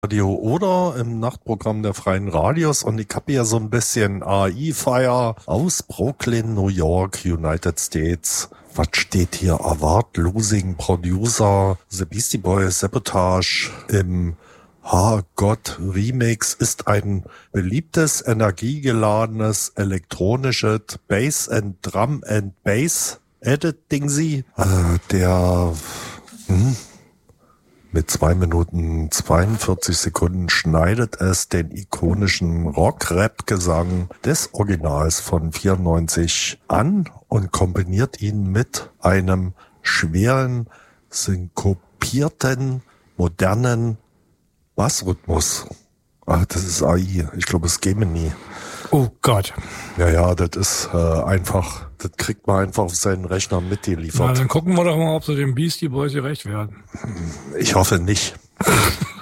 Radio oder im Nachtprogramm der Freien Radios und ich habe hier so ein bisschen AI-Fire aus Brooklyn, New York, United States. Was steht hier? Award Losing Producer, The Beastie Boys, Sabotage im Gott Remix ist ein beliebtes, energiegeladenes, elektronisches Bass and Drum and Bass Editing der mit 2 Minuten 42 Sekunden schneidet es den ikonischen Rock-Rap-Gesang des Originals von 94 an und kombiniert ihn mit einem schweren, synkopierten, modernen Bassrhythmus. Ach, das ist AI. Ich glaube, es käme nie. Oh Gott. Ja, das ist einfach, das kriegt man einfach auf seinen Rechner mitgeliefert. Na, dann gucken wir doch mal, ob sie dem Beastie Boys gerecht werden. Ich hoffe nicht.